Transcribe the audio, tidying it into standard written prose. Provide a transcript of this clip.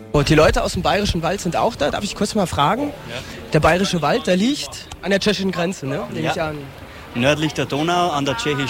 Und die Leute aus dem Bayerischen Wald sind auch da. Darf ich kurz mal fragen? Ja. Der Bayerische Wald, der liegt an der tschechischen Grenze, ne? Nehme ich an. Nördlich der Donau an der tschechischen